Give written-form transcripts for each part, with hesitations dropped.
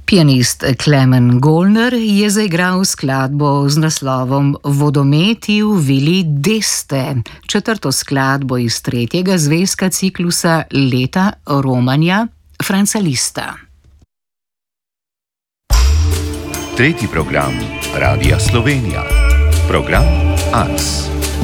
Pianist Klemen Golner je zaigral skladbo z naslovom Vodometi v vili Deste, četrto skladbo iz tretjega zvezka ciklusa Leta romanja Franca Lista. Tretji program Radia Slovenija. Program Ars.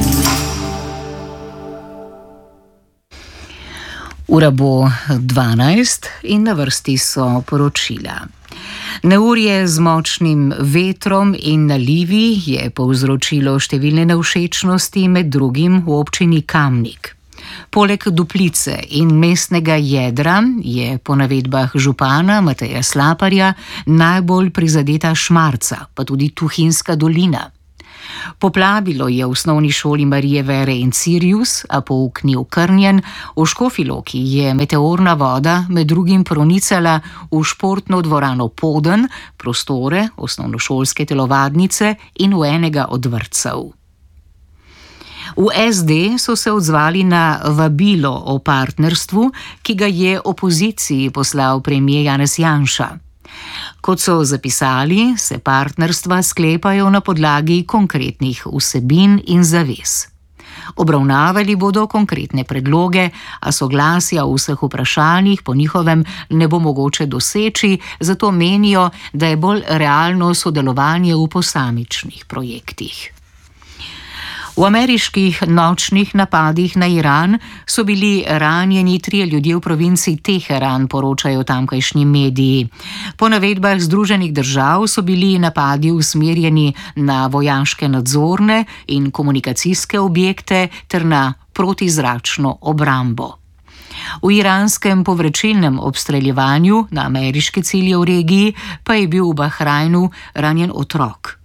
Ura bo 12 in na vrsti so poročila. Neurje z močnim vetrom in nalivi je povzročilo številne nevšečnosti, med drugim v občini Kamnik. Poleg Duplice in mestnega jedra je po navedbah župana Mateja Slaparja najbolj prizadeta Šmarca, pa tudi Tuhinjska dolina. Poplavilo je v osnovni šoli Marije Vere in Sirius, a pouk ni okrnjen. V Škofji Loki je meteorna voda med drugim pronicala v športno dvorano Poden, prostore osnovnošolske telovadnice in v enega od vrtcev. V SD so se odzvali na vabilo o partnerstvu, ki ga je opoziciji poslal premier Janez Janša. Kot so zapisali, se partnerstva sklepajo na podlagi konkretnih vsebin in zavez. Obravnavali bodo konkretne predloge, a soglasja v vseh vprašanjih po njihovem ne bo mogoče doseči, zato menijo, da je bolj realno sodelovanje v posamičnih projektih. V ameriških nočnih napadih na Iran so bili ranjeni 3 ljudje v provinci Teheran, poročajo tamkajšnji mediji. Po navedbah Združenih držav so bili napadi usmerjeni na vojaške nadzorne in komunikacijske objekte ter na protizračno obrambo. V iranskem povračilnem obstreljevanju na ameriške cilje v regiji pa je bil v Bahrajnu ranjen otrok.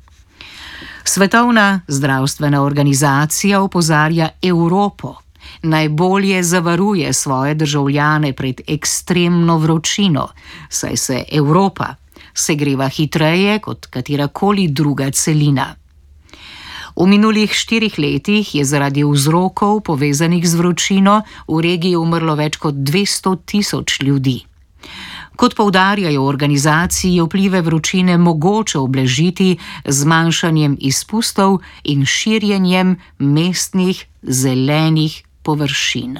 Svetovna zdravstvena organizacija opozarja Evropo, najbolje zavaruje svoje državljane pred ekstremno vročino, saj se Evropa segreva hitreje kot katerakoli druga celina. V minulih 4 letih je zaradi vzrokov povezanih z vročino v regiji umrlo več kot 200 tisoč ljudi. Kot poudarjajo v organizaciji, je vplive vročine mogoče ublažiti z zmanjšanjem izpustov in širjenjem mestnih zelenih površin.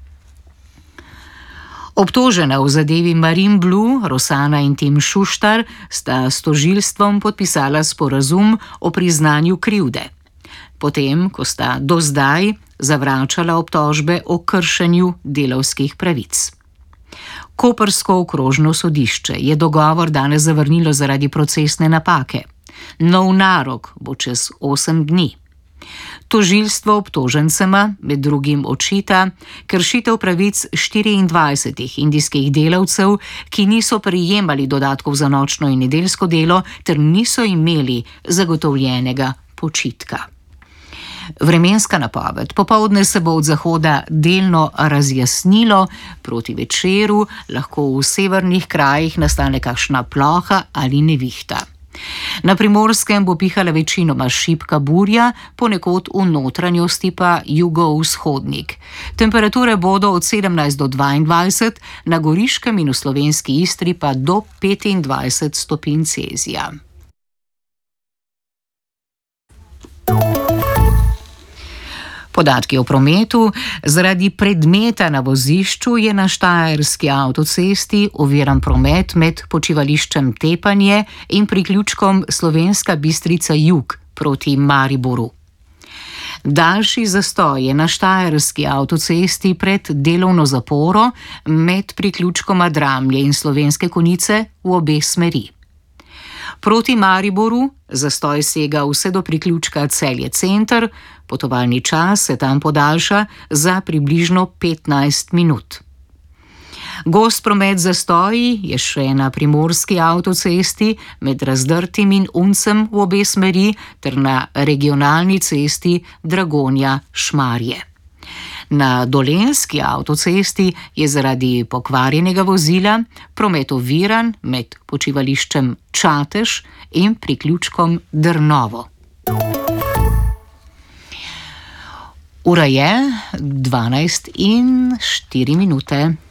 Obtožena v zadevi Marinblu, Rosana in Tim Šuštar, sta s tožilstvom podpisala sporazum o priznanju krivde, potem ko sta do zdaj zavračala obtožbe o kršenju delavskih pravic. Koprsko okrožno sodišče je dogovor danes zavrnilo zaradi procesne napake. Nov narok bo čez 8 dni. Tožilstvo obtožencema med drugim očita kršitev pravic 24 indijskih delavcev, ki niso prejemali dodatkov za nočno in nedeljsko delo ter niso imeli zagotovljenega počitka. Vremenska napoved. Popoldne se bo od zahoda delno razjasnilo, proti večeru lahko v severnih krajih nastane kakšna ploha ali nevihta. Na Primorskem bo pihala večinoma šibka burja, ponekod v notranjosti pa jugovzhodnik. Temperature bodo od 17 do 22, na Goriškem in v slovenski Istri pa do 25 stopinj Celzija. Podatki o prometu. Zaradi predmeta na vozišču je na štajerski avtocesti oviran promet med počivališčem Tepanje in priključkom Slovenska Bistrica jug proti Mariboru. Daljši zastoj je na štajerski avtocesti pred delovno zaporo med priključkoma Dramlje in Slovenske Konjice v obe smeri. Proti Mariboru zastoj sega vse do priključka Celje center, potovalni čas se tam podaljša za približno 15 minut. Gost promet zastoji je še na primorski avtocesti med Razdrtim in Uncem v obe smeri ter na regionalni cesti Dragonja-Šmarje. Na dolenjski avtocesti je zaradi pokvarjenega vozila promet oviran med počivališčem Čatež in priključkom Drnovo. Ura je 12:04.